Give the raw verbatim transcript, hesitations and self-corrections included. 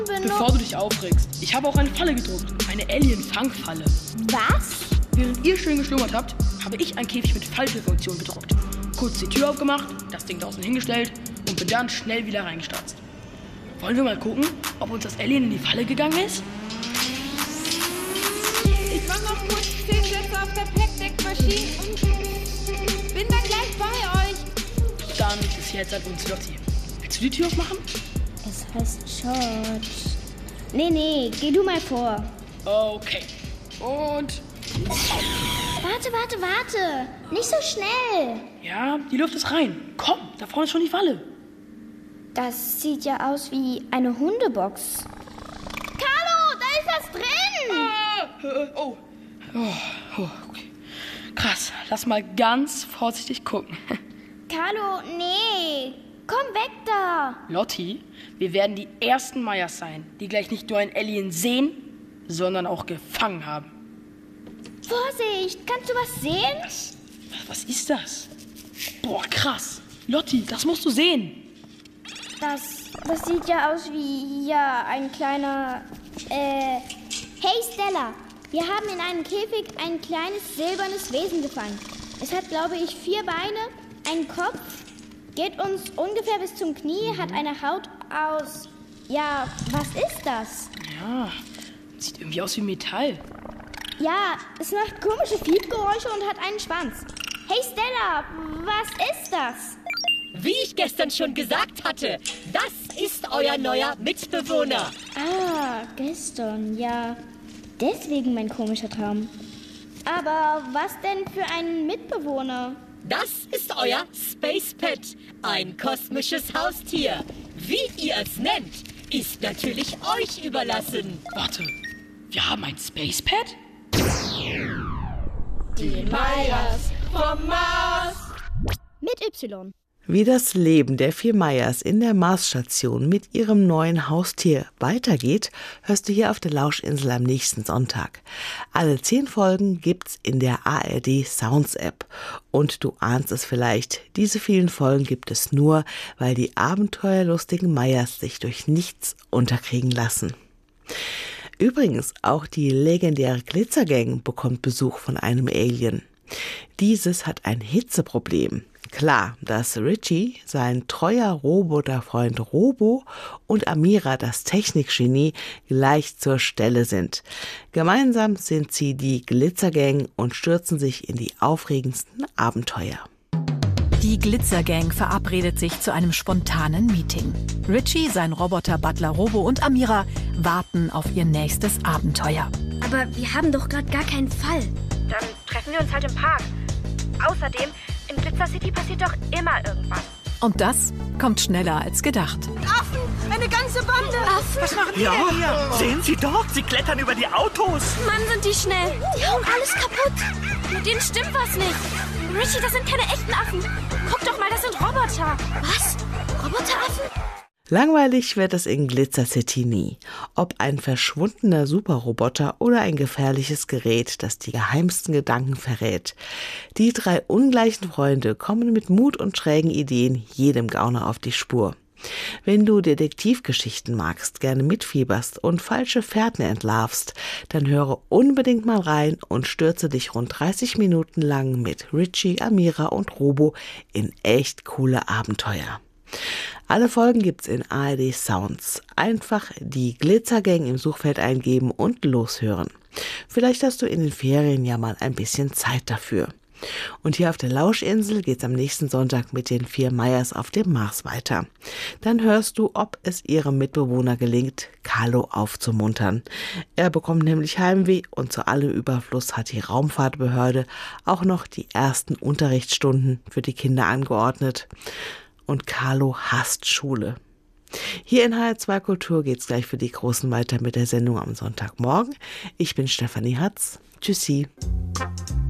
Bevor du dich aufregst, ich habe auch eine Falle gedruckt. Eine Alien-Fangfalle. Was? Während ihr schön geschlummert habt, habe ich einen Käfig mit Falltürfunktion bedruckt. Kurz die Tür aufgemacht, das Ding draußen hingestellt und bin dann schnell wieder reingestarzt. Wollen wir mal gucken, ob uns das Alien in die Falle gegangen ist? Ich mach noch kurz zehn Sätze auf der Packdeck-Maschine und bin dann gleich bei euch. Dann ist jetzt an uns Lottie. Willst du die Tür aufmachen? Es heißt George. Nee, nee, geh du mal vor. Okay. Und... Warte, warte, warte. Nicht so schnell. Ja, die Luft ist rein. Komm, da vorne ist schon die Falle. Das sieht ja aus wie eine Hundebox. Carlo, da ist was drin. Ah, äh, oh. Oh, oh, okay. Krass, lass mal ganz vorsichtig gucken. Carlo, nee. Komm weg da. Lottie, wir werden die ersten Meyers sein, die gleich nicht nur ein Alien sehen, sondern auch gefangen haben. Vorsicht, kannst du was sehen? Was, was ist das? Boah, krass. Lottie, das musst du sehen. Das, das sieht ja aus wie, ja, ein kleiner, äh... Hey Stella, wir haben in einem Käfig ein kleines silbernes Wesen gefangen. Es hat, glaube ich, vier Beine, einen Kopf, geht uns ungefähr bis zum Knie, hat eine Haut aus... Ja, was ist das? Ja, sieht irgendwie aus wie Metall. Ja, es macht komische Fiepgeräusche und hat einen Schwanz. Hey Stella, was ist das? Wie ich gestern schon gesagt hatte, das ist euer neuer Mitbewohner. Ah, gestern, ja. Deswegen mein komischer Traum. Aber was denn für ein Mitbewohner? Das ist euer Space Pet, ein kosmisches Haustier. Wie ihr es nennt, ist natürlich euch überlassen. Warte, wir haben ein Space Pet? Die Meyers vom Mars. Mit Y. Wie das Leben der vier Meyers in der Marsstation mit ihrem neuen Haustier weitergeht, hörst du hier auf der Lauschinsel am nächsten Sonntag. Alle zehn Folgen gibt's in der A R D Sounds App. Und du ahnst es vielleicht, diese vielen Folgen gibt es nur, weil die abenteuerlustigen Meyers sich durch nichts unterkriegen lassen. Übrigens, auch die legendäre Glitzergang bekommt Besuch von einem Alien. Dieses hat ein Hitzeproblem. Klar, dass Richie, sein treuer Roboterfreund Robo und Amira, das Technikgenie, gleich zur Stelle sind. Gemeinsam sind sie die Glitzergang und stürzen sich in die aufregendsten Abenteuer. Die Glitzergang verabredet sich zu einem spontanen Meeting. Richie, sein Roboter-Butler Robo und Amira warten auf ihr nächstes Abenteuer. Aber wir haben doch gerade gar keinen Fall. Dann treffen wir uns halt im Park. Außerdem, in Glitzer City passiert doch immer irgendwas. Und das kommt schneller als gedacht. Affen, eine ganze Bande. Affen? Was machen die Ja, denn hier? sehen Sie doch, sie klettern über die Autos. Mann, sind die schnell. Die hauen alles kaputt. Mit denen stimmt was nicht. Richie, das sind keine echten Affen. Guck doch mal, das sind Roboter. Was? Roboteraffen? Langweilig wird es in Glitzer City nie. Ob ein verschwundener Superroboter oder ein gefährliches Gerät, das die geheimsten Gedanken verrät. Die drei ungleichen Freunde kommen mit Mut und schrägen Ideen jedem Gauner auf die Spur. Wenn du Detektivgeschichten magst, gerne mitfieberst und falsche Fährten entlarvst, dann höre unbedingt mal rein und stürze dich rund dreißig Minuten lang mit Richie, Amira und Robo in echt coole Abenteuer. Alle Folgen gibt's in A R D Sounds. Einfach die Glitzergang im Suchfeld eingeben und loshören. Vielleicht hast du in den Ferien ja mal ein bisschen Zeit dafür. Und hier auf der Lauschinsel geht's am nächsten Sonntag mit den vier Meyers auf dem Mars weiter. Dann hörst du, ob es ihrem Mitbewohner gelingt, Carlo aufzumuntern. Er bekommt nämlich Heimweh und zu allem Überfluss hat die Raumfahrtbehörde auch noch die ersten Unterrichtsstunden für die Kinder angeordnet. Und Carlo hasst Schule. Hier in H R zwei Kultur geht's gleich für die Großen weiter mit der Sendung am Sonntagmorgen. Ich bin Stefanie Hatz. Tschüssi.